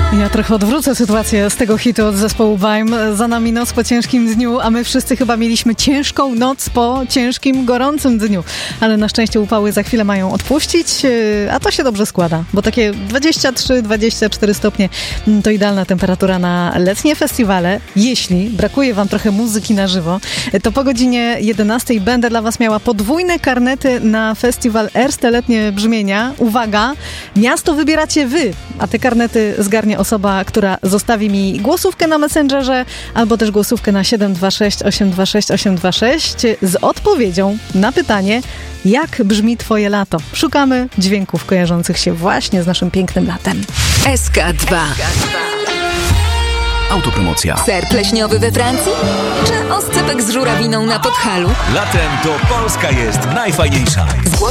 Ja trochę odwrócę sytuację z tego hitu od zespołu Vime. Za nami noc po ciężkim dniu, a my wszyscy chyba mieliśmy ciężką noc po ciężkim, gorącym dniu. Ale na szczęście upały za chwilę mają odpuścić, a to się dobrze składa, bo takie 23-24 stopnie to idealna temperatura na letnie festiwale. Jeśli brakuje wam trochę muzyki na żywo, to po godzinie 11 będę dla was miała podwójne karnety na festiwal Erste Letnie Brzmienia. Uwaga, miasto wybieracie wy, a te karnety zgarnie osoba, która zostawi mi głosówkę na Messengerze albo też głosówkę na 726 826 826 z odpowiedzią na pytanie, jak brzmi twoje lato. Szukamy dźwięków kojarzących się właśnie z naszym pięknym latem. SK2. Autopromocja. Ser pleśniowy we Francji? Czy oscypek z żurawiną na Podhalu? Latem to Polska jest najfajniejsza.